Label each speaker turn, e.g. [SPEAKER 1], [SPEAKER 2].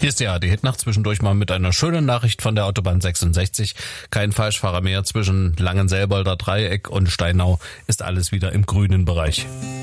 [SPEAKER 1] Hier ist die ARD-Hitnacht, zwischendurch mal mit einer schönen Nachricht von der Autobahn 66. Kein Falschfahrer mehr zwischen Langenselbolder Dreieck und Steinau, ist alles wieder im grünen Bereich.